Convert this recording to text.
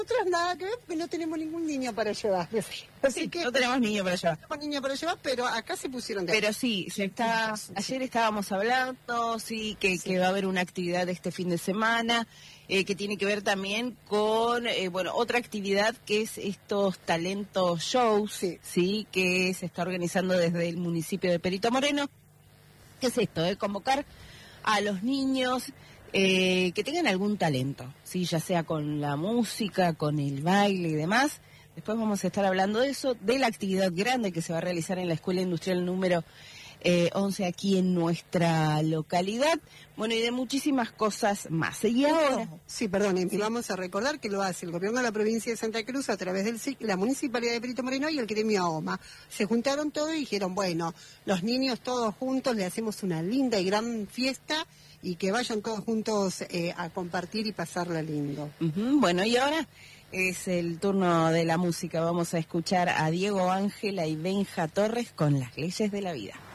Nosotros nada que ver porque no tenemos ningún niño para llevar. Así que no tenemos niño para llevar. No tenemos niño para llevar, pero acá se pusieron de Pero sí, ayer estábamos hablando, que va a haber una actividad este fin de semana, que tiene que ver también con, otra actividad que es estos talentos shows, sí, que se está organizando desde el municipio de Perito Moreno. ¿Qué es esto? Convocar a los niños que tengan algún talento, ¿sí? Ya sea con la música, con el baile y demás. Después vamos a estar hablando de eso, de la actividad grande que se va a realizar en la Escuela Industrial número 11 aquí en nuestra localidad, y de muchísimas cosas más. Y ahora... Sí, perdón, y vamos a recordar que lo hace el gobierno de la provincia de Santa Cruz a través del SIC, la Municipalidad de Perito Moreno y el gremio AOMA. Se juntaron todos y dijeron, bueno, los niños todos juntos le hacemos una linda y gran fiesta y que vayan todos juntos a compartir y pasarla lindo. Bueno, y ahora es el turno de la música. Vamos a escuchar a Diego Ángela y Benja Torres con Las Leyes de la Vida.